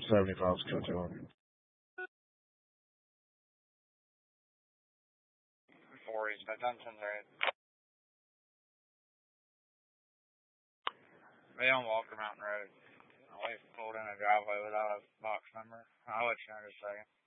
75's cut too long. 40s, but Dunton's right. They on Walker Mountain Road. My wife pulled in a driveway without a box number. I'll let you know in just a second.